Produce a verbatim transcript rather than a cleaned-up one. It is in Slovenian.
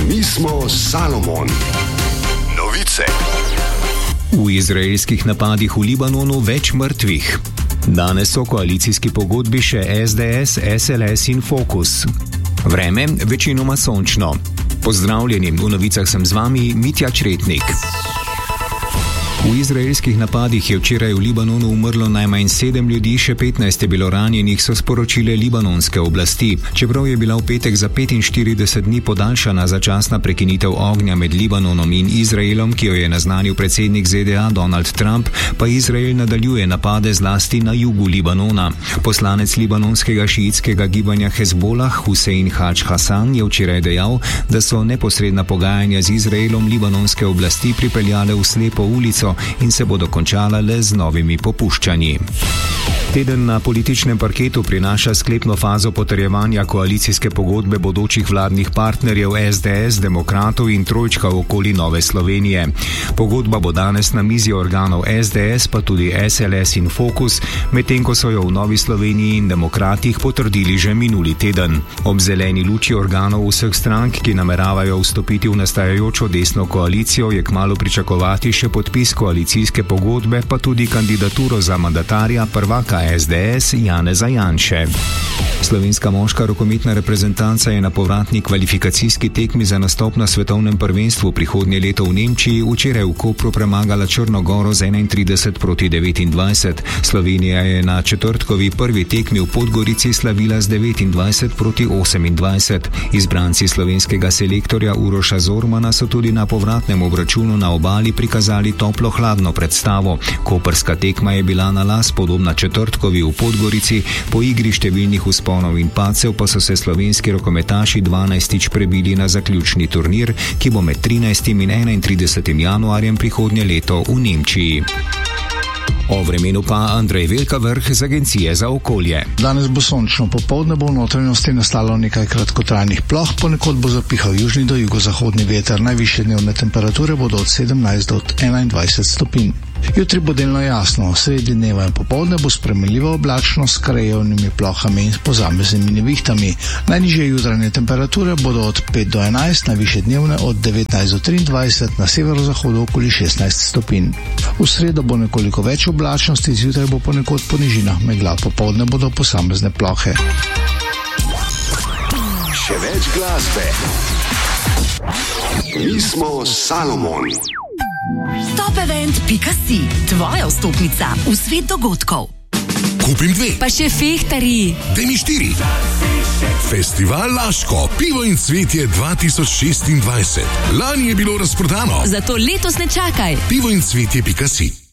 Mi smo Salomon. Novice. V izraelskih napadih v Libanonu več mrtvih. Danes so v koalicijski pogodbi še S D S, S L S in Fokus. Vreme večinoma sončno. Pozdravljeni, v novicah sem z vami Mitja Čretnik. V izraelskih napadih je včeraj v Libanonu umrlo najmanj sedem ljudi, še petnajst je bilo ranjenih, so sporočile libanonske oblasti. Čeprav je bila v petek za petinštirideset dni podaljšana začasna prekinitev ognja med Libanonom in Izraelom, ki jo je naznanil predsednik Z D A Donald Trump, pa Izrael nadaljuje napade zlasti na jugu Libanona. Poslanec libanonskega šiitskega gibanja Hezbolah Husein Hadž Hasan je včeraj dejal, da so neposredna pogajanja z Izraelom libanonske oblasti pripeljale v slepo ulico in se bodo končala le z novimi popuščanji. Teden na političnem parketu prinaša sklepno fazo potrjevanja koalicijske pogodbe bodočih vladnih partnerjev S D S, demokratov in trojčka okoli Nove Slovenije. Pogodba bo danes na mizi organov S D S, pa tudi S L S in Fokus, medtem ko so jo v Novi Sloveniji in demokratih potrdili že minuli teden. Ob zeleni luči organov vseh strank, ki nameravajo vstopiti v nastajajočo desno koalicijo, je kmalu pričakovati še podpis koalicijske pogodbe, pa tudi kandidaturo za mandatarja prvaka S D S Janeza Janše. Slovenska moška rokometna reprezentanca je na povratni kvalifikacijski tekmi za nastop na svetovnem prvenstvu prihodnje leto v Nemčiji včeraj v Kopru premagala Črno Goro z enaintrideset proti devetindvajset. Slovenija je na četrtkovi prvi tekmi v Podgorici slavila z devetindvajset proti osemindvajset. Izbranci slovenskega selektorja Uroša Zormana so tudi na povratnem obračunu na obali prikazali toplo-hladno predstavo. Koprska tekma je bila na las podobna četrtkovi v Podgorici, po igri številnih vzponov in padcev pa so se slovenski rokometaši dvanajstič prebili na zaključni turnir, ki bo med trinajstim in enaintridesetim januarjem prihodnje leto v Nemčiji. O vremenu pa Andrej Velkavrh z Agencije za okolje. Danes bo sončno, popoldne bo v notranjosti nastalo nekaj kratkotrajnih ploh, ponekod bo zapihal južni do jugozahodni veter, najvišje dnevne temperature bodo od sedemnajst do enaindvajset stopinj. Jutri bo delno jasno, sredi dneva in popoldne bo spremenljivo oblačno s krajevnimi plohami in posameznimi nevihtami. Najnižje jutranje temperature bodo od pet do enajst, najvišje dnevne od devetnajst do triindvajset, na severozahodu okoli šestnajst stopinj. V sredo bo nekoliko več oblačnosti, zjutraj bo ponekod po nižinah megla, popoldne bodo posamezne plohe. Še več glasbe. Mi smo Salomon. Topevent pika si, tvoja vstopnica v svet dogodkov. Kupim dve. Pa še fehtari. Daj mi štiri. Festival Laško, pivo in cvetje dva tisoč šestindvajset. Lani je bilo razprodano. Zato letos ne čakaj. pivo in cvetje pika si.